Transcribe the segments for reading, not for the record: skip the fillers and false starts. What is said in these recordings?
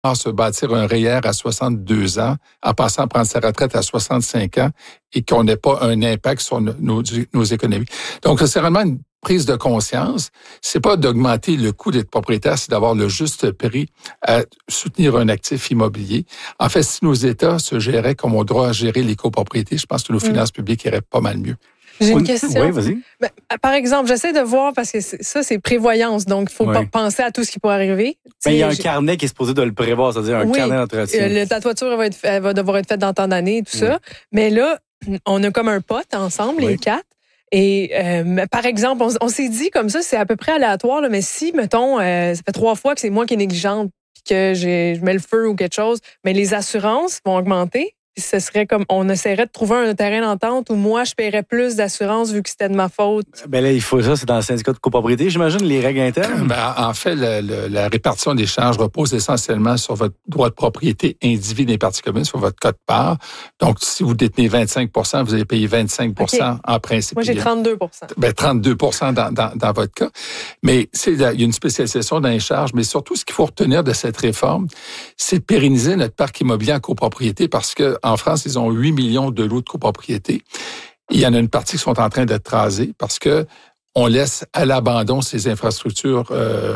se bâtir un REER à 62 ans, en passant à prendre sa retraite à 65 ans et qu'on n'ait pas un impact sur nos économies. Donc, c'est vraiment une prise de conscience. C'est pas d'augmenter le coût d'être propriétaire, c'est d'avoir le juste prix à soutenir un actif immobilier. En fait, si nos États se géraient comme on doit gérer les copropriétés, je pense que nos finances publiques iraient pas mal mieux. J'ai une question. Oui, vas-y. Par exemple, j'essaie de voir, parce que ça, c'est prévoyance, donc il faut pas penser à tout ce qui pourrait arriver. Mais il y a un carnet qui est supposé de le prévoir, c'est-à-dire un carnet d'entretien. Ta toiture elle va devoir être faite dans tant d'années, tout ça. Mais là, on a comme un pote ensemble, les quatre. Et par exemple, on s'est dit comme ça, c'est à peu près aléatoire, là, mais si, mettons, ça fait 3 fois que c'est moi qui est négligente puis que je mets le feu ou quelque chose, mais les assurances vont augmenter. Puis ce serait comme, on essaierait de trouver un terrain d'entente où moi, je paierais plus d'assurance vu que c'était de ma faute. Ben là, il faut ça, c'est dans le syndicat de copropriété, j'imagine, les règles internes? Ben, en fait, la répartition des charges repose essentiellement sur votre droit de propriété individu des parties communes, sur votre quote-part. Donc, si vous détenez 25 %, vous allez payer 25 % en principe. Moi, j'ai 32 Ben, 32 % dans votre cas. Mais il y a une spécialisation dans les charges, mais surtout, ce qu'il faut retenir de cette réforme, c'est de pérenniser notre parc immobilier en copropriété parce que en France, ils ont 8 millions de lots de copropriété. Il y en a une partie qui sont en train d'être rasées parce que on laisse à l'abandon ces infrastructures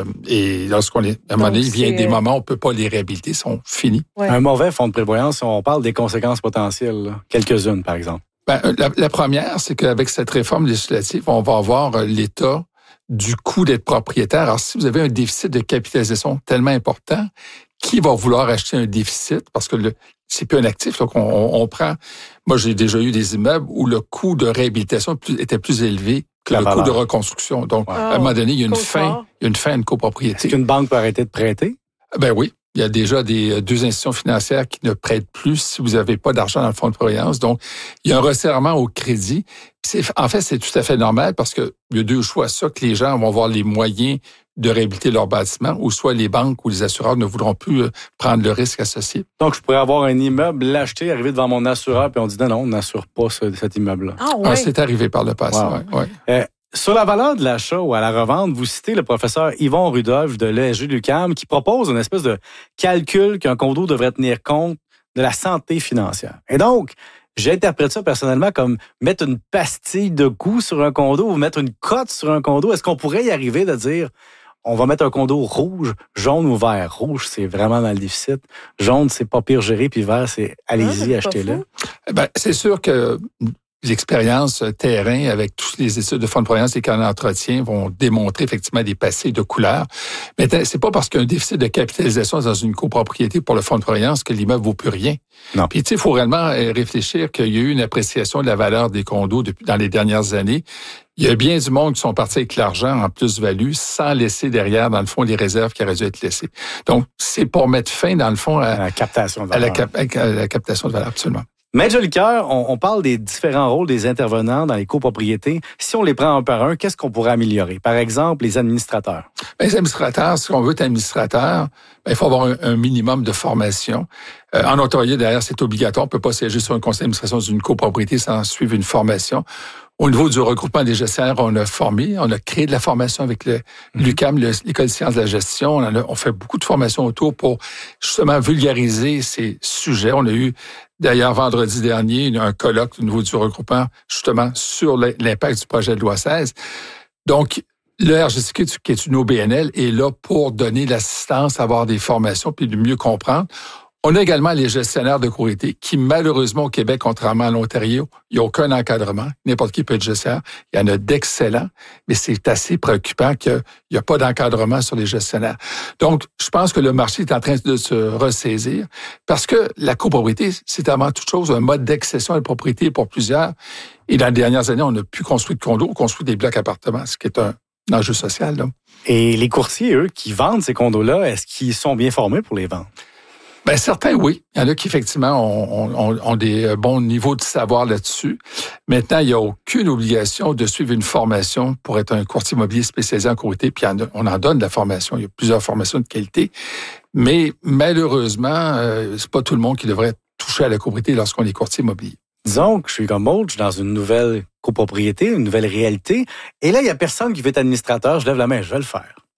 et à un moment donné, il vient des moments où on peut pas les réhabiliter, ils sont finis. Ouais. Un mauvais fonds de prévoyance, on parle des conséquences potentielles, là. Quelques-unes, par exemple. Ben, la première, c'est qu'avec cette réforme législative, on va avoir l'état du coût d'être propriétaire. Alors, si vous avez un déficit de capitalisation tellement important, qui va vouloir acheter un déficit? Parce que c'est plus un actif là, qu'on prend. Moi, j'ai déjà eu des immeubles où le coût de réhabilitation était plus élevé que le coût de reconstruction. Donc, à un moment donné, il y a une fin à une copropriété. Est-ce qu'une banque peut arrêter de prêter? Ben oui. Il y a déjà deux institutions financières qui ne prêtent plus si vous n'avez pas d'argent dans le fonds de prévoyance. Donc, il y a un resserrement au crédit. En fait, c'est tout à fait normal parce qu'il y a 2 choix. Soit que les gens vont avoir les moyens de réhabiliter leur bâtiment, ou soit les banques ou les assureurs ne voudront plus prendre le risque associé. Donc, je pourrais avoir un immeuble, l'acheter, arriver devant mon assureur, puis on dit non, on n'assure pas cet immeuble-là. Ah ouais? C'est arrivé par le passé, ouais. Sur la valeur de l'achat ou à la revente, vous citez le professeur Yvon Rudolph de l'ESG-UQAM qui propose une espèce de calcul qu'un condo devrait tenir compte de la santé financière. Et donc, j'interprète ça personnellement comme mettre une pastille de coût sur un condo ou mettre une cote sur un condo. Est-ce qu'on pourrait y arriver de dire on va mettre un condo rouge, jaune ou vert? Rouge, c'est vraiment dans le déficit. Jaune, c'est pas pire géré, puis vert, c'est allez-y, achetez-le. Ben, c'est sûr que l'expérience terrain avec toutes les études de fonds de prévoyance et qu'en entretien vont démontrer effectivement des pastilles de couleur. Mais c'est pas parce qu'il y a un déficit de capitalisation dans une copropriété pour le fonds de prévoyance que l'immeuble vaut plus rien. Non. Puis, tu sais, il faut réellement réfléchir qu'il y a eu une appréciation de la valeur des condos dans les dernières années. Il y a bien du monde qui sont partis avec l'argent en plus-value sans laisser derrière, dans le fond, les réserves qui auraient dû être laissées. Donc, c'est pour mettre fin, dans le fond, à la captation de valeur. À la captation de valeur, absolument. Maître Jolicoeur, on parle des différents rôles des intervenants dans les copropriétés. Si on les prend un par un, qu'est-ce qu'on pourrait améliorer? Par exemple, les administrateurs. Les administrateurs, si on veut être administrateur, il faut avoir un minimum de formation. En Ontario, d'ailleurs, c'est obligatoire. On ne peut pas siéger sur un conseil d'administration d'une copropriété sans suivre une formation. Au niveau du regroupement des gestionnaires, on a créé de la formation avec l'UQAM, l'École des sciences de la gestion. On fait beaucoup de formations autour pour justement vulgariser ces sujets. On a eu d'ailleurs vendredi dernier un colloque au niveau du regroupement justement sur l'impact du projet de loi 16. Donc, le RGCQ, qui est une OBNL, est là pour donner l'assistance, avoir des formations puis de mieux comprendre. On a également les gestionnaires de copropriété qui, malheureusement, au Québec, contrairement à l'Ontario, il n'y a aucun encadrement. N'importe qui peut être gestionnaire. Il y en a d'excellents, mais c'est assez préoccupant qu'il n'y a pas d'encadrement sur les gestionnaires. Donc, je pense que le marché est en train de se ressaisir parce que la copropriété, c'est avant toute chose un mode d'accession à la propriété pour plusieurs. Et dans les dernières années, on n'a plus construit de condos, on construit des blocs appartements, ce qui est un enjeu social, là. Et les courtiers, eux, qui vendent ces condos-là, est-ce qu'ils sont bien formés pour les vendre? Ben certains, oui. Il y en a qui, effectivement, ont des bons niveaux de savoir là-dessus. Maintenant, il n'y a aucune obligation de suivre une formation pour être un courtier immobilier spécialisé en copropriété. Puis on en donne de la formation. Il y a plusieurs formations de qualité. Mais malheureusement, c'est pas tout le monde qui devrait toucher à la copropriété lorsqu'on est courtier immobilier. Disons que je suis comme autre, je suis dans une nouvelle copropriété, une nouvelle réalité. Et là, il n'y a personne qui veut être administrateur. Je lève la main, je vais le faire.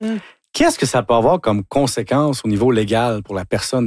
Qu'est-ce que ça peut avoir comme conséquence au niveau légal pour la personne